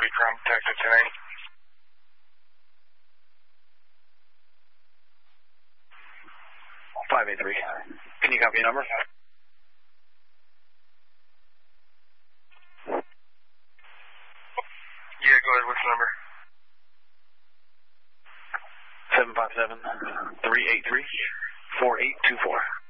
Crown Detective tonight. Five eight three. Can you copy a number? Yeah, go ahead. What's the number? 757-383-4824.